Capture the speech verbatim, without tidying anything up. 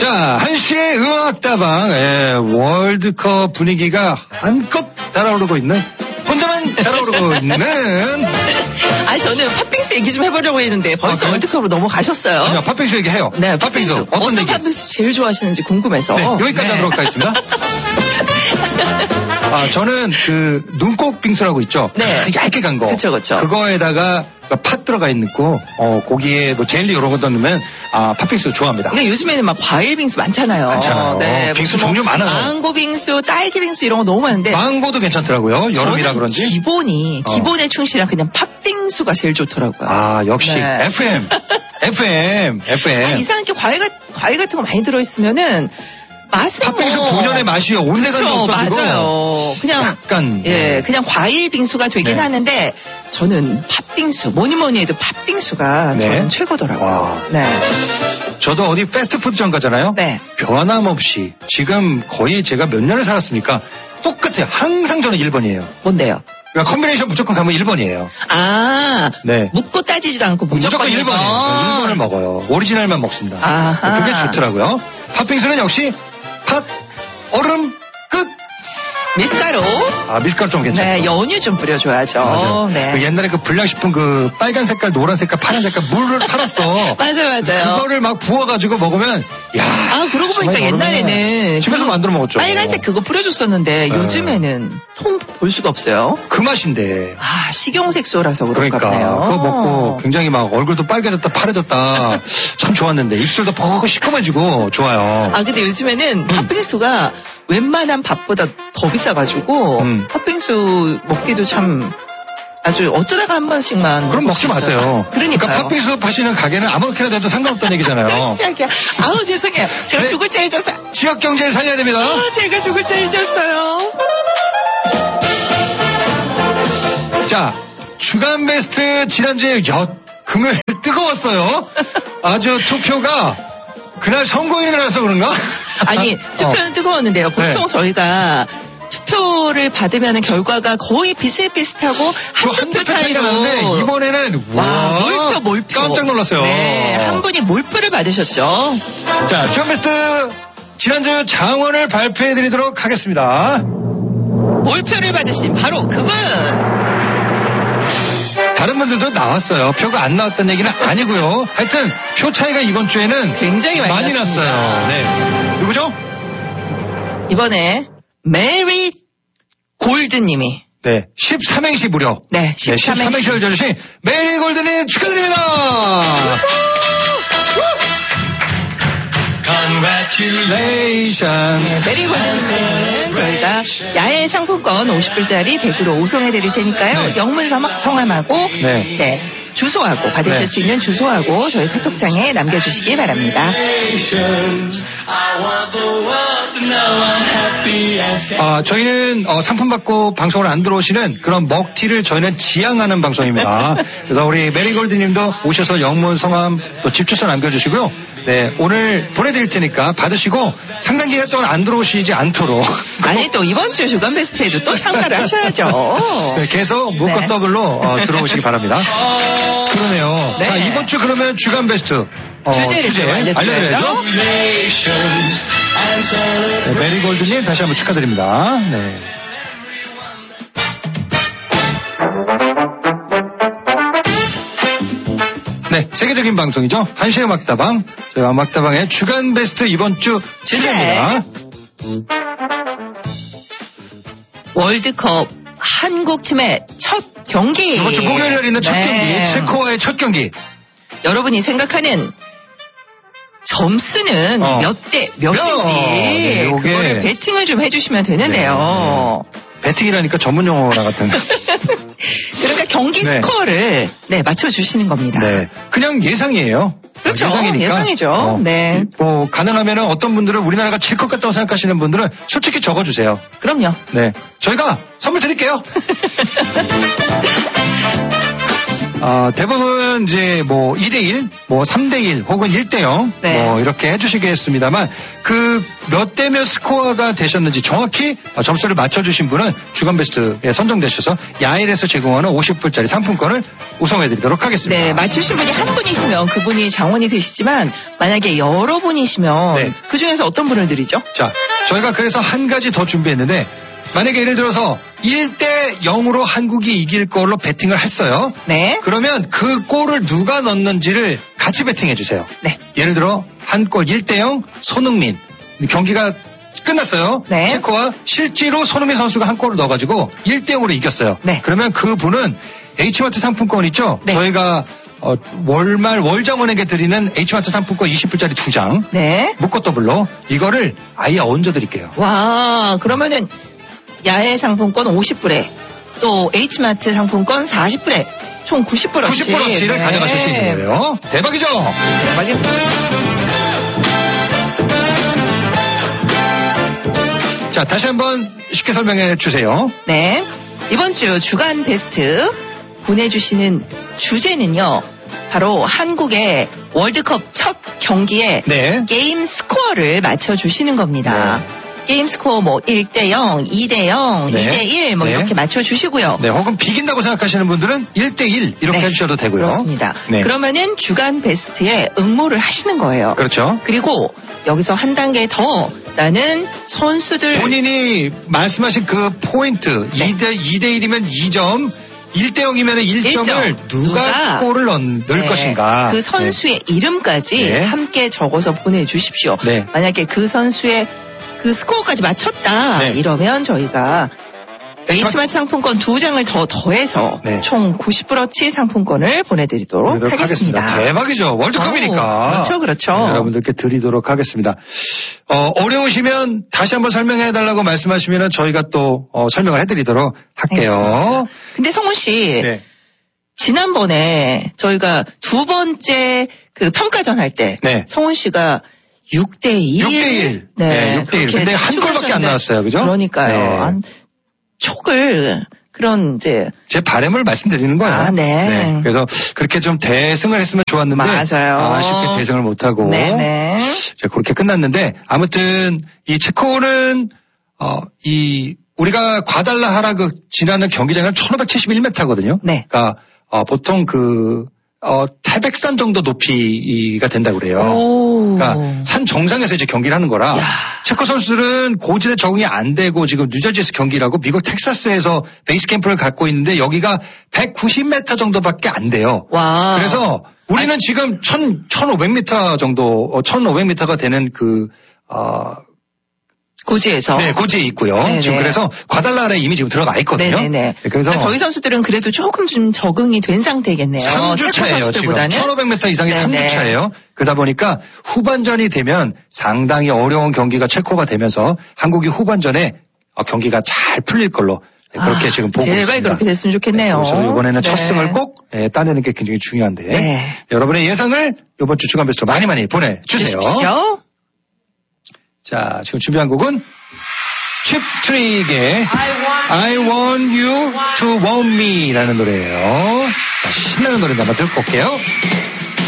자, 한시의 음악다방, 예, 월드컵 분위기가 한껏 달아오르고 있는, 혼자만 달아오르고 있는. 아, 저는 팥빙수 얘기 좀 해보려고 했는데 벌써 아, 월드컵으로 넘어가셨어요. 아니요, 팥빙수 얘기해요. 네, 팥빙수. 팥빙수. 어떤, 어떤 얘기? 팥빙수 제일 좋아하시는지 궁금해서. 네, 여기까지 네. 하도록 하겠습니다. 아, 저는 그 눈꽃 빙수라고 있죠. 네. 얇게 간 거. 그쵸, 그쵸. 그거에다가 팥 들어가 있고, 어, 고기에 뭐 젤리 이런 거 넣으면, 아, 팥빙수 좋아합니다. 근데 요즘에는 막 과일 빙수 많잖아요. 많잖아요. 네. 빙수 뭐 종류 많아요. 망고 빙수, 딸기 빙수 이런 거 너무 많은데. 망고도 괜찮더라고요. 여름이라 그런지. 기본이, 어. 기본에 충실한 그냥 팥빙수가 제일 좋더라고요. 아, 역시. 네. 에프엠. 에프엠. 에프엠. 아, 이상하게 과일, 과일 같은 거 많이 들어있으면은 맛은 팥빙수 뭐. 본연의 맛이요. 온데간데 없어지고. 맞아요. 그냥 약간 예, 그냥 과일 빙수가 되긴 네. 하는데 저는 팥빙수 뭐니 뭐니 해도 팥빙수가 네. 저는 최고더라고요. 와. 네. 저도 어디 패스트푸드점 가잖아요. 네. 변함없이 지금 거의 제가 몇 년을 살았습니까? 똑같아요. 항상 저는 일 번이에요. 뭔데요? 그러니까 컴비네이션 무조건 가면 일 번이에요. 아, 네. 묻고 따지지도 않고 무조건, 무조건 일 번이에요. 번. 일 번을 먹어요. 오리지널만 먹습니다. 아하. 그게 좋더라고요. 팥빙수는 역시 팥, 얼음, 끝. 미숫가루. 아, 미숫가루 좀 괜찮아요. 네, 연유 좀 뿌려줘야죠. 맞아요. 네. 그 옛날에 그 불량식품 그 빨간 색깔, 노란 색깔, 파란 색깔 물을 팔았어. 맞아요, 맞아요. 그거를 막 부어가지고 먹으면, 야. 아, 그러고 보니까 정말 옛날에는 집에서 그거 만들어 먹었죠. 빨간색 그거 뿌려줬었는데 네. 요즘에는 통 볼 수가 없어요. 그 맛인데. 아, 식용색소라서 그런가 그러니까 보네요. 그거 먹고 굉장히 막 얼굴도 빨개졌다 파래졌다 참 좋았는데 입술도 버거 시커매지고 좋아요. 아, 근데 요즘에는 팥빙수가 웬만한 밥보다 더 비싸가지고 음. 팥빙수 먹기도 참 아주 어쩌다가 한 번씩만 그럼 먹을 먹지 수 있어요. 마세요. 그러니까요. 그러니까 팥빙수 파시는 가게는 아무렇게나 돼도 상관없다는 얘기잖아요. 시작이야. 아우 죄송해요. 제가 네. 죽을 죄를 졌어요. 지역 경제를 살려야 됩니다. 아, 제가 죽을 죄를 졌어요. 자, 주간 베스트 지난주에 엿 금요일 뜨거웠어요. 아주 투표가 그날 선거일이라서 그런가? 아니 투표는 어. 뜨거웠는데요. 보통 네. 저희가 투표를 받으면 결과가 거의 비슷비슷하고 한 표 차이로 나는데 이번에는 와, 와, 몰표 몰표 깜짝 놀랐어요. 네, 한 분이 몰표를 받으셨죠. 자, 주간 베스트 지난주 장원을 발표해드리도록 하겠습니다. 몰표를 받으신 바로 그분. 다른 분들도 나왔어요. 표가 안 나왔다는 얘기는 아니고요. 하여튼 표 차이가 이번 주에는 굉장히 많이, 많이 났습니다. 났어요. 네. 누구죠? 이번에 메리 골드님이 네. 십삼 행시 무려. 네, 네, 십삼 행시. 십삼 행시를 져주신 메리골드님 축하드립니다. Congratulations. 메리 골드님은 저희가 야외 상품권 오십 불짜리 대구로 오송해드릴 테니까요. 네. 영문 성- 성함하고 네. 네, 주소하고 받으실 네. 수 있는 주소하고 저희 카톡장에 남겨주시기 바랍니다. 아, 저희는 어, 상품 받고 방송을 안 들어오시는 그런 먹튀를 저희는 지향하는 방송입니다. 그래서 우리 메리골드님도 오셔서 영문, 성함, 또 집 주소 남겨주시고요. 네, 오늘 보내드릴 테니까 받으시고 상당 기간 동안 안 들어오시지 않도록. 아니 또 이번 주 주간 베스트에도 또 참가를 하셔야죠. 네, 계속 묶어 네. 더블로 어, 들어오시기 바랍니다. 그러네요. 네. 자, 이번 주 그러면 주간 베스트 어, 주제를 주제 좀 알려드려야죠. 알려드려야죠. 네, 메리골드님 다시 한번 축하드립니다. 네. 네, 세계적인 방송이죠. 한시의 음악다방. 저희가 음악다방의 주간 베스트 이번 주 주제입니다. 월드컵 한국 팀의 첫 경기. 이번 주 목요일 날 있는 첫 네. 경기, 체코와의 첫 경기. 여러분이 생각하는 점수는 어. 몇 대 몇인지 네, 요게. 그거를 배팅을 좀 해주시면 되는데요. 배팅이라니까 전문 용어라 같은. 그러니까 경기 네. 스코어를 네 맞춰주시는 겁니다. 네, 그냥 예상이에요. 그렇죠. 예상이니까. 예상이죠. 어, 네. 뭐 가능하면 어떤 분들은 우리나라가 질 것 같다고 생각하시는 분들은 솔직히 적어주세요. 그럼요. 네, 저희가 선물 드릴게요. 어, 대부분 이제 뭐 이 대 일, 뭐 삼 대 일 혹은 일 대 영 네. 뭐 이렇게 해주시겠습니다만 그 몇 대 몇 스코어가 되셨는지 정확히 점수를 맞춰주신 분은 주간 베스트에 선정되셔서 야일에서 제공하는 오십 불짜리 상품권을 우송해드리도록 하겠습니다. 네, 맞추신 분이 한 분이시면 그분이 장원이 되시지만 만약에 여러 분이시면 네. 그 중에서 어떤 분을 드리죠? 자, 저희가 그래서 한 가지 더 준비했는데 만약에 예를 들어서 일 대 영으로 한국이 이길 걸로 배팅을 했어요. 네. 그러면 그 골을 누가 넣는지를 같이 배팅해 주세요. 네. 예를 들어 한 골 일 대 영 손흥민 경기가 끝났어요. 네. 체코와 실제로 손흥민 선수가 한 골을 넣어가지고 일 대 영으로 이겼어요. 네. 그러면 그 분은 H마트 상품권 있죠? 네. 저희가 어, 월말 월장원에게 드리는 H마트 상품권 이십 불짜리 두 장 네. 묶어 더블로 이거를 아예 얹어 드릴게요. 와, 그러면은 야외 상품권 오십 불에 또 H마트 상품권 사십 불에 총 구십 불어치. 구십 불어치를 네. 가져가실 수 있는 거예요. 대박이죠? 대박입니다. 자, 다시 한번 쉽게 설명해 주세요. 네. 이번 주 주간 베스트 보내주시는 주제는요. 바로 한국의 월드컵 첫 경기에 네. 게임 스코어를 맞춰주시는 겁니다. 네. 게임 스코어 뭐 일 대 영, 이 대 영, 네. 이 대 일 뭐 네. 이렇게 맞춰주시고요. 네, 혹은 비긴다고 생각하시는 분들은 일 대 일 이렇게 네. 해주셔도 되고요. 그렇습니다. 네. 그러면은 주간 베스트에 응모를 하시는 거예요. 그렇죠. 그리고 여기서 한 단계 더 나는 선수들 본인이 말씀하신 그 포인트 네. 이 대 이 대 일이면 이 점, 일 대 영이면 일 점을 일 점. 누가, 누가 골을 넣, 넣을 네. 것인가. 그 선수의 이름까지 네. 함께 적어서 보내주십시오. 네. 만약에 그 선수의 그 스코어까지 맞췄다 네. 이러면 저희가 H마트 상품권 두 장을 더 더해서 네. 총 구십 불어치 상품권을 보내드리도록 드리도록 하겠습니다. 하겠습니다. 대박이죠. 월드컵이니까. 오, 그렇죠, 그렇죠. 네, 여러분들께 드리도록 하겠습니다. 어, 어려우시면 다시 한번 설명해달라고 말씀하시면 저희가 또 어, 설명을 해드리도록 할게요. 알겠습니다. 근데 성훈 씨, 네. 지난번에 저희가 두 번째 그 평가전 할 때 네. 성훈 씨가 육 대 일. 육 대 일. 네, 육 대 일. 근데 한 골밖에 안 나왔어요. 그죠? 그러니까요. 네. 한 촉을 그런 이제 제 바람을 말씀드리는 거예요. 아, 네. 그래서 그렇게 좀 대승을 했으면 좋았는데 맞아요. 아, 쉽게 대승을 못하고 네네. 이제 그렇게 끝났는데 아무튼 이 체코는 어, 이 우리가 과달라하라 그 지나는 경기장은 천오백칠십일 미터거든요. 네. 그러니까 어, 보통 그 어, 태백산 정도 높이가 된다고 그래요. 오. 그러니까 산 정상에서 이제 경기를 하는 거라 야. 체코 선수들은 고지대 적응이 안 되고 지금 뉴저지에서 경기를 하고 미국 텍사스에서 베이스 캠프를 갖고 있는데 여기가 백구십 미터 정도밖에 안 돼요. 와. 그래서 우리는 아니, 지금 천, 천오백 미터 정도, 어, 천오백 미터가 되는 그, 어, 고지에서. 네, 고지에 있고요. 네네. 지금 그래서 과달라라에 이미 지금 들어가 있거든요. 네네네. 네, 그래서 그러니까 저희 선수들은 그래도 조금 좀 적응이 된 상태겠네요. 삼 주 차예요, 지금. 천오백 미터 이상이 네네. 삼 주 차예요. 그러다 보니까 후반전이 되면 상당히 어려운 경기가 체코가 되면서 한국이 후반전에 경기가 잘 풀릴 걸로 그렇게 아, 지금 보고 제발 있습니다. 그렇게 됐으면 좋겠네요. 네, 그래서 이번에는 네. 첫 승을 꼭 예, 따내는 게 굉장히 중요한데 네. 여러분의 예상을 이번 주 주간 베스트로 많이 많이 보내주세요. 주십시오. 자, 지금 준비한 곡은 칩트릭의 I want you to want me 라는 노래예요. 자, 신나는 노래 한번 듣고 올게요.